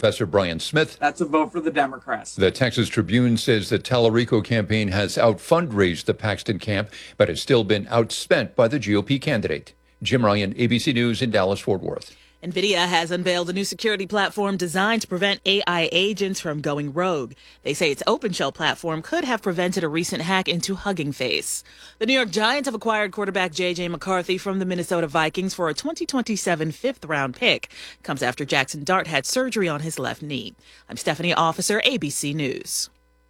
Professor Brian Smith. That's a vote for the Democrats. The Texas Tribune says the Tallarico campaign has out-fundraised the Paxton camp, but has still been outspent by the GOP candidate. Jim Ryan, ABC News in Dallas-Fort Worth. NVIDIA has unveiled a new security platform designed to prevent AI agents from going rogue. They say its OpenShell platform could have prevented a recent hack into Hugging Face. The New York Giants have acquired quarterback J.J. McCarthy from the Minnesota Vikings for a 2027 fifth-round pick. Comes after Jackson Dart had surgery on his left knee. I'm Stephanie Officer, ABC News.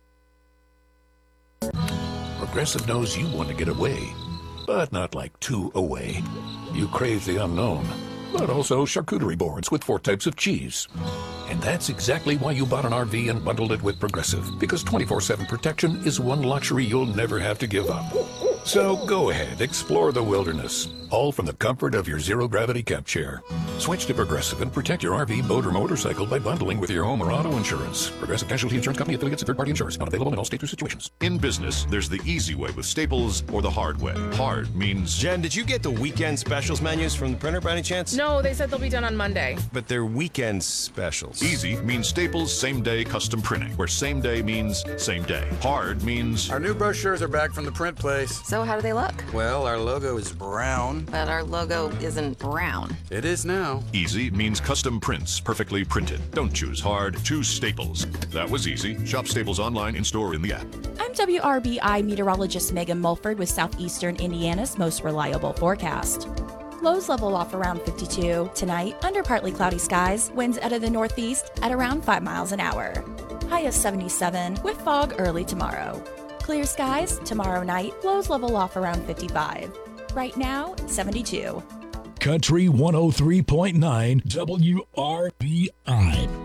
Progressive knows you want to get away, but not like too away. You crave the unknown, but also charcuterie boards with 4 types of cheese. And that's exactly why you bought an RV and bundled it with Progressive, because 24/7 protection is one luxury you'll never have to give up. So go ahead, explore the wilderness, all from the comfort of your zero-gravity camp chair. Switch to Progressive and protect your RV, boat, or motorcycle by bundling with your home or auto insurance. Progressive Casualty Insurance Company, affiliates, and third-party insurers. Not available in all states or situations. In business, there's the easy way with Staples or the hard way. Hard means... Jen, did you get the weekend specials menus from the printer by any chance? No, they said they'll be done on Monday. But they're weekend specials. Easy means Staples same-day custom printing, where same-day means same day. Hard means... Our new brochures are back from the print place. So how do they look? Well, our logo is brown. But our logo isn't brown. It is now. Easy means custom prints, perfectly printed. Don't choose hard, choose Staples. That was easy. Shop Staples online, in-store, in the app. I'm WRBI meteorologist Megan Mulford with Southeastern Indiana's most reliable forecast. Lows level off around 52. Tonight, under partly cloudy skies, winds out of the northeast at around 5 miles an hour. High of 77 with fog early tomorrow. Clear skies tomorrow night, lows level off around 55. Right now, 72. Country 103.9 WRBI.